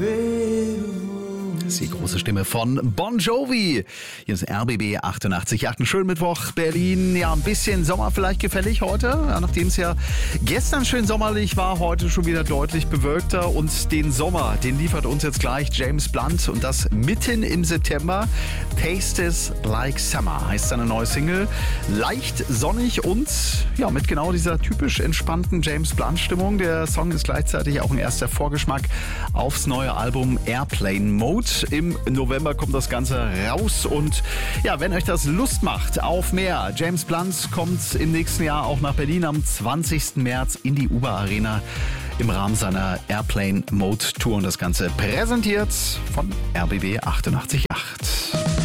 Das ist die große Stimme von Bon Jovi. Hier ist RBB 88.8. Einen schönen Mittwoch, Berlin. Ja, ein bisschen Sommer vielleicht gefällig heute. Ja, nachdem es ja gestern schön sommerlich war, heute schon wieder deutlich bewölkter. Und den Sommer, den liefert uns jetzt gleich James Blunt. Und das mitten im September. Tastes Like Summer heißt seine neue Single. Leicht sonnig und ja, mit genau dieser typisch entspannten James Blunt-Stimmung. Der Song ist gleichzeitig auch ein erster Vorgeschmack aufs neue Album Airplane Mode. Im November kommt das Ganze raus und ja, wenn euch das Lust macht auf mehr, James Blunt kommt im nächsten Jahr auch nach Berlin am 20. März in die Uber Arena im Rahmen seiner Airplane Mode Tour und das Ganze präsentiert von RBB 88.8.